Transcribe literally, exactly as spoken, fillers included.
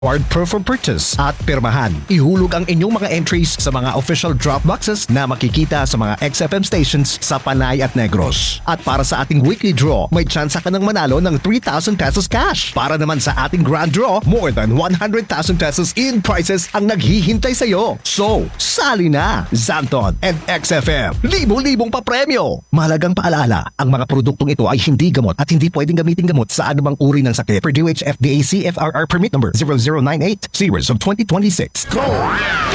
Award proof of purchase at pirmahan. Ihulog ang inyong mga entries sa mga official drop boxes na makikita sa mga X F M stations sa Panay at Negros. At para sa ating weekly draw, may tsansa ka ng manalo ng three thousand pesos cash. Para naman sa ating grand draw, more than one hundred thousand pesos in prizes ang naghihintay sa'yo. So, sali na! Zanton and X F M. Libo-libong papremyo! Mahalagang paalala, ang mga produktong ito ay hindi gamot at hindi pwedeng gamitin gamot sa anumang uri ng sakit. Per D O H F D A C F R R permit number zero zero nine eight, series of twenty twenty-six. Go!